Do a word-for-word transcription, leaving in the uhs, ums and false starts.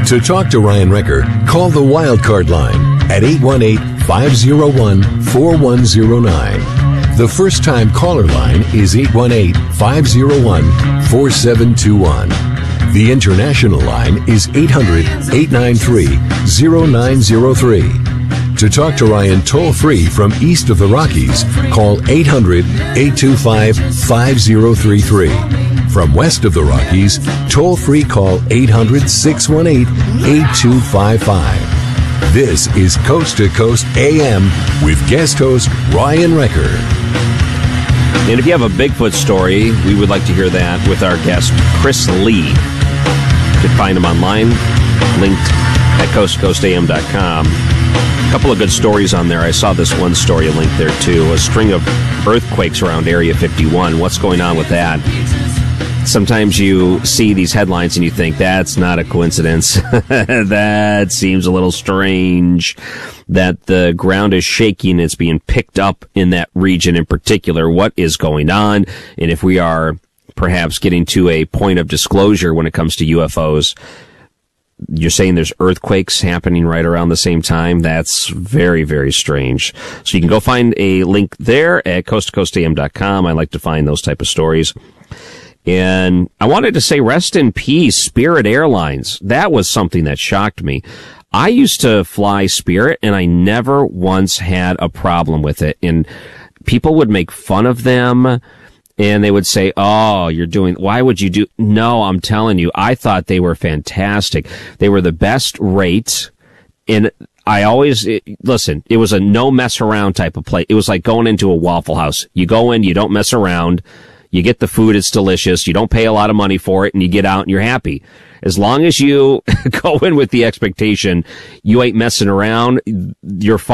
To talk to Ryan Recker, call the Wildcard line at eight one eight, five oh one, four one oh nine. The first-time caller line is eight one eight, five oh one, four seven two one. The international line is eight hundred, eight nine three, oh nine oh three. To talk to Ryan toll-free from east of the Rockies, call eight hundred, eight two five, five oh three three. From west of the Rockies, toll-free call eight hundred, six one eight, eight two five five. This is Coast to Coast A M with guest host Ryan Recker. And if you have a Bigfoot story, we would like to hear that with our guest, Chris Lee. You can find him online, linked at coast to coast a m dot com. A couple of good stories on there. I saw this one story linked there, too. A string of earthquakes around Area fifty-one. What's going on with that? Sometimes you see these headlines and you think, that's not a coincidence. That seems a little strange that the ground is shaking. It's being picked up in that region in particular. What is going on? And if we are perhaps getting to a point of disclosure when it comes to U F Os, you're saying there's earthquakes happening right around the same time. That's very, very strange. So you can go find a link there at coast to coast a m dot com. I like to find those type of stories. And I wanted to say rest in peace, Spirit Airlines. That was something that shocked me. I used to fly Spirit and I never once had a problem with it. And people would make fun of them. And they would say, oh, you're doing, why would you do? No, I'm telling you, I thought they were fantastic. They were the best rate. And I always, it, listen, it was a no mess around type of place. It was like going into a Waffle House. You go in, you don't mess around. You get the food, it's delicious. You don't pay a lot of money for it, and you get out and you're happy. As long as you go in with the expectation you ain't messing around, you're fine.